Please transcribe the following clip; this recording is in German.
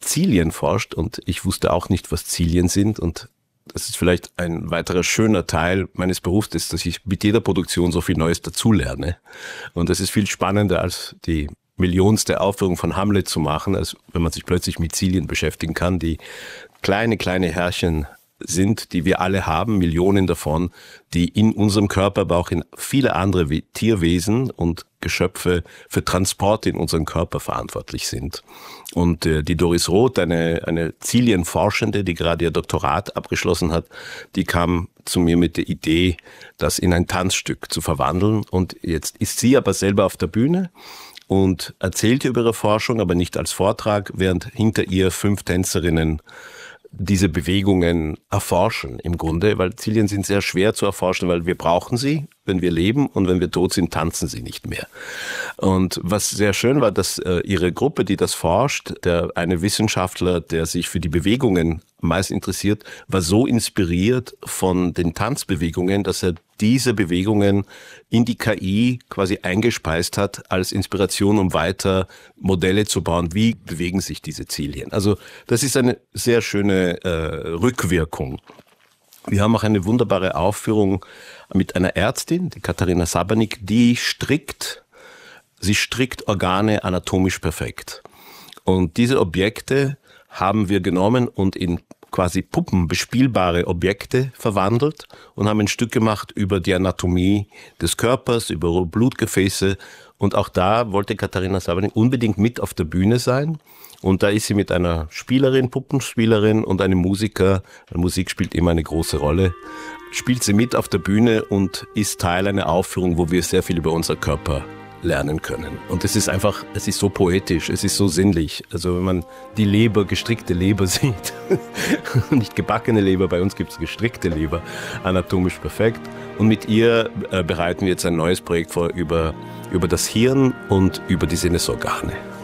Zilien forscht und ich wusste auch nicht, was Zilien sind und das ist vielleicht ein weiterer schöner Teil meines Berufs, dass ich mit jeder Produktion so viel Neues dazulerne. Und das ist viel spannender als die millionste Aufführung von Hamlet zu machen, als wenn man sich plötzlich mit Zilien beschäftigen kann, die kleine Herrchen sind, die wir alle haben, Millionen davon, die in unserem Körper, aber auch in viele andere Tierwesen und Geschöpfe für Transport in unseren Körper verantwortlich sind. Und die Doris Roth, eine Zilienforschende, die gerade ihr Doktorat abgeschlossen hat, die kam zu mir mit der Idee, das in ein Tanzstück zu verwandeln. Und jetzt ist sie aber selber auf der Bühne und erzählt über ihre Forschung, aber nicht als Vortrag, während hinter ihr 5 Tänzerinnen diese Bewegungen erforschen im Grunde, weil Zilien sind sehr schwer zu erforschen, weil wir brauchen sie, wenn wir leben, und wenn wir tot sind, tanzen sie nicht mehr. Und was sehr schön war, dass ihre Gruppe, die das forscht, eine Wissenschaftler, der sich für die Bewegungen meist interessiert, war so inspiriert von den Tanzbewegungen, dass er diese Bewegungen in die KI quasi eingespeist hat als Inspiration, um weiter Modelle zu bauen. Wie bewegen sich diese Zilien? Also das ist eine sehr schöne Rückwirkung. Wir haben auch eine wunderbare Aufführung mit einer Ärztin, die Katharina Sabanik, die strickt Organe anatomisch perfekt. Und diese Objekte haben wir genommen und in quasi Puppen, bespielbare Objekte verwandelt und haben ein Stück gemacht über die Anatomie des Körpers, über Blutgefäße. Und auch da wollte Katharina Sabanik unbedingt mit auf der Bühne sein. Und da ist sie mit einer Spielerin, Puppenspielerin und einem Musiker, Musik spielt immer eine große Rolle, spielt sie mit auf der Bühne und ist Teil einer Aufführung, wo wir sehr viel über unser Körper lernen können. Und es ist so poetisch, es ist so sinnlich. Also wenn man die gestrickte Leber sieht, nicht gebackene Leber, bei uns gibt es gestrickte Leber, anatomisch perfekt. Und mit ihr bereiten wir jetzt ein neues Projekt vor über das Hirn und über die Sinnesorgane.